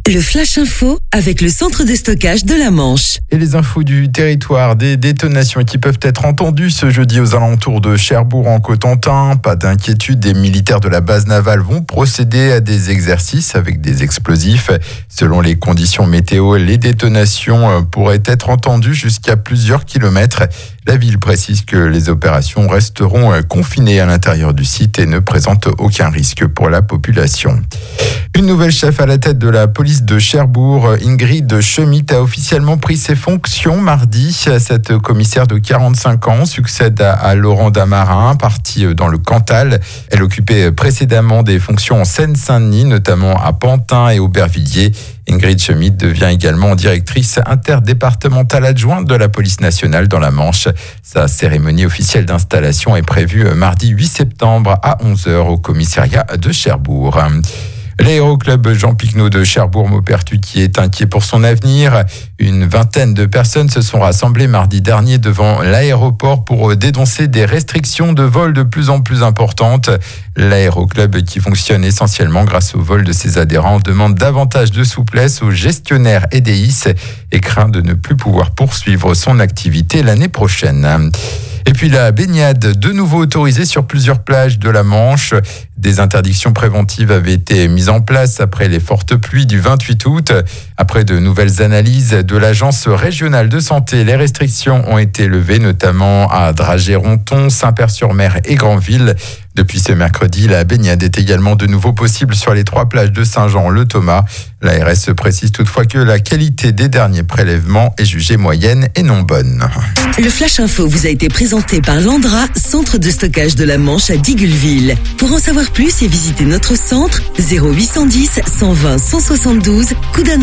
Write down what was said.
Le Flash Info avec le centre de stockage de la Manche. Et les infos du territoire, des détonations qui peuvent être entendues ce jeudi aux alentours de Cherbourg en Cotentin. Pas d'inquiétude, des militaires de la base navale vont procéder à des exercices avec des explosifs. Selon les conditions météo, les détonations pourraient être entendues jusqu'à plusieurs kilomètres. La ville précise que les opérations resteront confinées à l'intérieur du site et ne présentent aucun risque pour la population. Une nouvelle chef à la tête de la police de Cherbourg, Ingrid Schmidt, a officiellement pris ses fonctions mardi. Cette commissaire de 45 ans succède à Laurent Damarin, parti dans le Cantal. Elle occupait précédemment des fonctions en Seine-Saint-Denis, notamment à Pantin et Aubervilliers. Ingrid Schmidt devient également directrice interdépartementale adjointe de la police nationale dans la Manche. Sa cérémonie officielle d'installation est prévue mardi 8 septembre à 11h au commissariat de Cherbourg. L'aéroclub Jean Picnot de Cherbourg-Maupertuis qui est inquiet pour son avenir. Une vingtaine de personnes se sont rassemblées mardi dernier devant l'aéroport pour dénoncer des restrictions de vol de plus en plus importantes. L'aéroclub, qui fonctionne essentiellement grâce au vol de ses adhérents, demande davantage de souplesse aux gestionnaires EDIS et craint de ne plus pouvoir poursuivre son activité l'année prochaine. Et puis la baignade, de nouveau autorisée sur plusieurs plages de la Manche. Des interdictions préventives avaient été mises en place après les fortes pluies du 28 août. Après de nouvelles analyses de l'Agence régionale de santé, les restrictions ont été levées, notamment à Dragé-Ronthon, Saint-Père-sur-Mer et Granville. Depuis ce mercredi, la baignade est également de nouveau possible sur les 3 plages de Saint-Jean-le-Thomas. L'ARS précise toutefois que la qualité des derniers prélèvements est jugée moyenne et non bonne. Le Flash Info vous a été présenté par Landra, centre de stockage de la Manche à Digueulville. Pour en savoir plus et visiter notre centre, 0810 120 172 Coudances.